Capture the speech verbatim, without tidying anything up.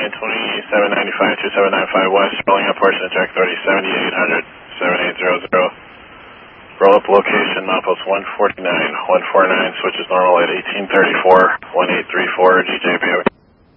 nine twenty-seven ninety-five two seven nine five west, rolling up portion of track thirty, seventy-eight hundred, seven eight zero zero. Roll up location, milepost one forty-nine, one forty-nine, switches normal at eighteen thirty-four, one eight three four, G J B.